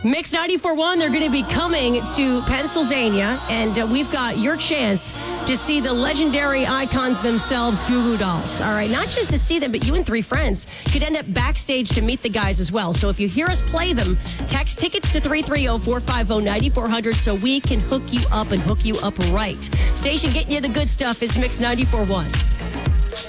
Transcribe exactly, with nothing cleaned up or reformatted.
Mix ninety-four point one, they're going to be coming to Pennsylvania, and uh, we've got your chance to see the legendary icons themselves, Goo Goo Dolls. All right, not just to see them, but you and three friends could end up backstage to meet the guys as well. So if you hear us play them, text tickets to three three zero, four five zero, nine four zero zero so we can hook you up and hook you up right. Station getting you the good stuff is Mix ninety-four point one.